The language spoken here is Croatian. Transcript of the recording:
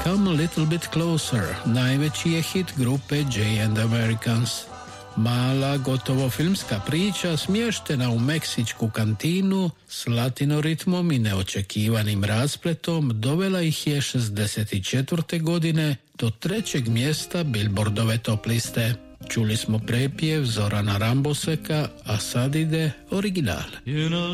Come a Little Bit Closer, najveći je hit grupe Jay and Americans. Mala, gotovo filmska priča smještena u meksičku kantinu s latinoritmom i neočekivanim raspletom dovela ih je 64. godine do 3. mjesta Billboardove top liste. Čuli smo prepjev Zorana Ramboseka, a sad ide original.